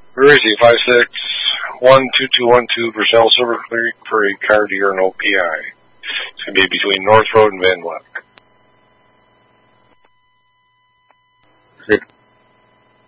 Where is he? 5612212 Purcell Silver Creek for a car deer and OPI. It's going to be between North Road and Van Wyck.